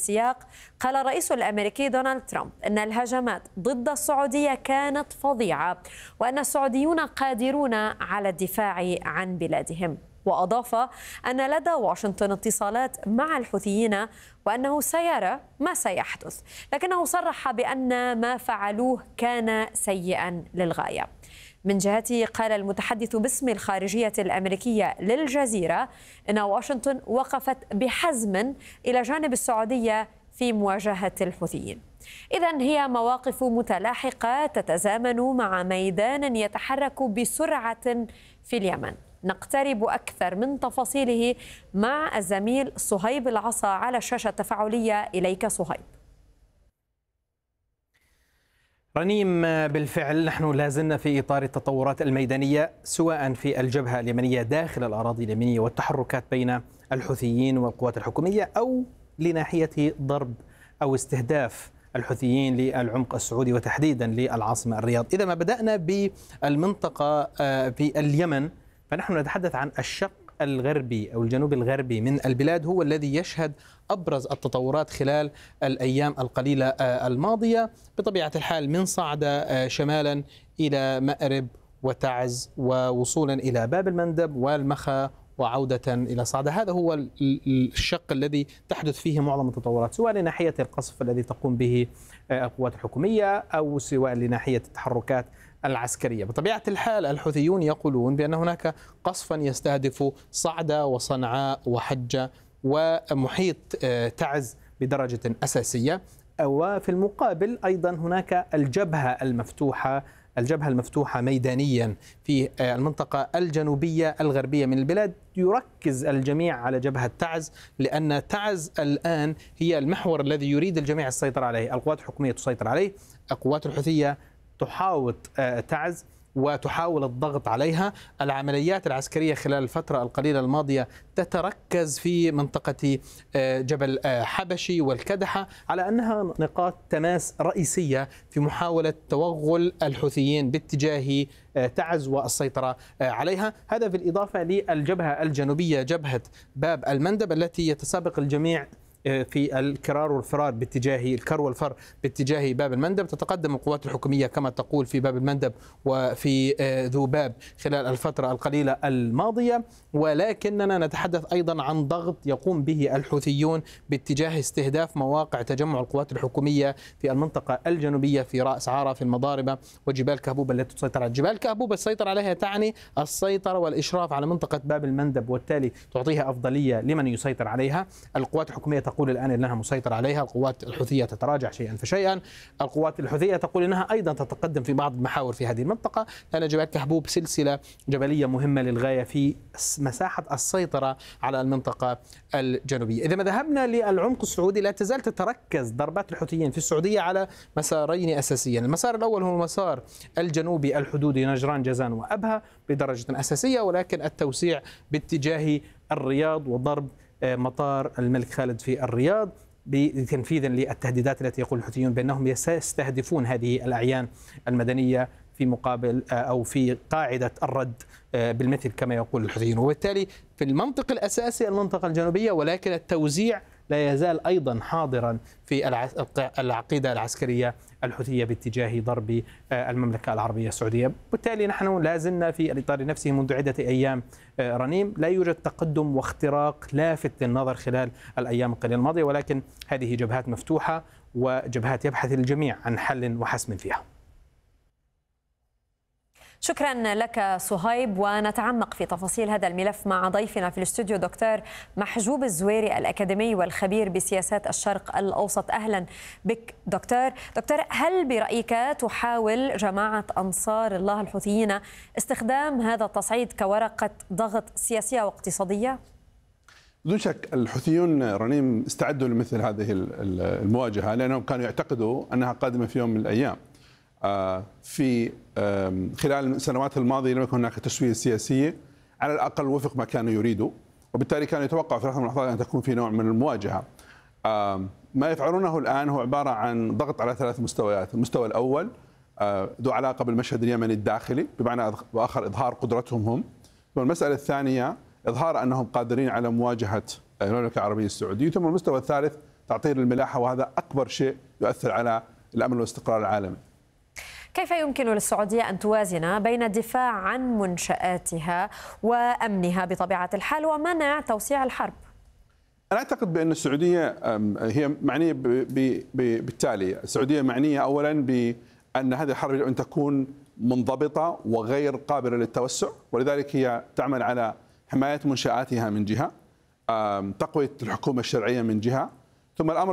السياق، قال الرئيس الأمريكي دونالد ترامب أن الهجمات ضد السعودية كانت فظيعة وأن السعوديون قادرون على الدفاع عن بلادهم. وأضاف أن لدى واشنطن اتصالات مع الحوثيين وأنه سيرى ما سيحدث، لكنه صرح بأن ما فعلوه كان سيئا للغاية. من جهته قال المتحدث باسم الخارجية الأمريكية للجزيرة أن واشنطن وقفت بحزم إلى جانب السعودية في مواجهة الحوثيين. إذن هي مواقف متلاحقة تتزامن مع ميدان يتحرك بسرعة في اليمن. نقترب أكثر من تفاصيله مع الزميل صهيب العصا على الشاشة التفاعلية. إليك صهيب. رنيم، بالفعل نحن لازلنا في إطار التطورات الميدانية سواء في الجبهة اليمنية داخل الأراضي اليمنية والتحركات بين الحوثيين والقوات الحكومية، أو لناحية ضرب أو استهداف الحوثيين للعمق السعودي وتحديدا للعاصمة الرياض. إذا ما بدأنا بالمنطقة في اليمن، فنحن نتحدث عن الشق الغربي أو الجنوب الغربي من البلاد، هو الذي يشهد أبرز التطورات خلال الأيام القليلة الماضية، بطبيعة الحال من صعدة شمالا إلى مأرب وتعز ووصولا إلى باب المندب والمخا وعودة إلى صعدة. هذا هو الشق الذي تحدث فيه معظم التطورات، سواء لناحية القصف الذي تقوم به القوات الحكومية أو سواء لناحية التحركات العسكرية. بطبيعة الحال الحوثيون يقولون بأن هناك قصفا يستهدف صعدة وصنعاء وحجة ومحيط تعز بدرجة أساسية، وفي المقابل أيضا هناك الجبهة المفتوحة ميدانيا في المنطقة الجنوبية الغربية من البلاد. يركز الجميع على جبهة تعز، لأن تعز الآن هي المحور الذي يريد الجميع السيطرة عليه. القوات الحكومية تسيطر عليه، القوات الحوثية تحاوط تعز وتحاول الضغط عليها. العمليات العسكرية خلال الفترة القليلة الماضية تتركز في منطقة جبل حبشي والكدحة، على أنها نقاط تماس رئيسية في محاولة توغل الحوثيين باتجاه تعز والسيطرة عليها. هذا بالإضافة للجبهة الجنوبية، جبهة باب المندب، التي يتسابق الجميع في الكرار والفرار باتجاه الكر والفر باتجاه باب المندب. تتقدم القوات الحكومية كما تقول في باب المندب وفي ذوباب خلال الفترة القليلة الماضية، ولكننا نتحدث أيضا عن ضغط يقوم به الحوثيون باتجاه استهداف مواقع تجمع القوات الحكومية في المنطقة الجنوبية، في رأس عارة، في المضاربة، وجبال كهبوبة التي تسيطر على جبال كهبوبة. السيطرة عليها تعني السيطرة والإشراف على منطقة باب المندب، وبالتالي تعطيها أفضلية لمن يسيطر عليها. القوات الحكومية تقول الآن أنها مسيطرة عليها، القوات الحوثية تتراجع شيئا فشيئا. القوات الحوثية تقول أنها أيضا تتقدم في بعض المحاور في هذه المنطقة، لأن جبال كهبوب سلسلة جبلية مهمة للغاية في مساحة السيطرة على المنطقة الجنوبية. إذا ما ذهبنا للعمق السعودي، لا تزال تتركز ضربات الحوثيين في السعودية على مسارين أساسيين. المسار الأول هو المسار الجنوبي الحدودي، نجران، جازان وأبها بدرجة أساسية، ولكن التوسيع باتجاه الرياض وضرب مطار الملك خالد في الرياض تنفيذا للتهديدات التي يقول الحوثيون بأنهم يستهدفون هذه الأعيان المدنية في مقابل أو في قاعدة الرد بالمثل كما يقول الحوثيون. وبالتالي في المنطق الأساسي المنطقة الجنوبية، ولكن التوزيع لا يزال أيضا حاضرا في العقيدة العسكرية الحوثية باتجاه ضرب المملكة العربية السعودية. بالتالي نحن لازلنا في الإطار نفسه منذ عدة أيام رنيم، لا يوجد تقدم واختراق لافت للنظر خلال الأيام القليلة الماضية، ولكن هذه جبهات مفتوحة وجبهات يبحث الجميع عن حل وحسم فيها. شكرا لك صهيب، ونتعمق في تفاصيل هذا الملف مع ضيفنا في الاستوديو دكتور محجوب الزويري الأكاديمي والخبير بسياسات الشرق الأوسط. أهلا بك دكتور. هل برأيك تحاول جماعة أنصار الله الحوثيين استخدام هذا التصعيد كورقة ضغط سياسية واقتصادية؟ بدون شك الحوثيون رنيم استعدوا لمثل هذه المواجهة، لأنهم كانوا يعتقدوا أنها قادمة في يوم من الأيام. في خلال السنوات الماضية لم يكن هناك تسوية سياسية على الأقل وفق ما كانوا يريدوا، وبالتالي كانوا يتوقعوا في لحظة من اللحظات أن تكون في نوع من المواجهة. ما يفعلونه الآن هو عبارة عن ضغط على 3 مستويات. المستوى الأول ذو علاقة بالمشهد اليمني الداخلي، بمعنى بآخر إظهار قدرتهم هم. والمسألة الثانية إظهار أنهم قادرين على مواجهة المملكة العربية السعودية. ثم المستوى الثالث تعطيل الملاحة، وهذا أكبر شيء يؤثر على الأمن والاستقرار العالمي. كيف يمكن للسعودية أن توازن بين الدفاع عن منشآتها وأمنها بطبيعة الحال ومنع توسيع الحرب؟ أنا أعتقد بأن السعودية هي معنية بالتالي. السعودية معنية أولا بأن هذه الحرب أن تكون منضبطة وغير قابلة للتوسع، ولذلك هي تعمل على حماية منشآتها من جهة، تقوية الحكومة الشرعية من جهة، ثم الأمر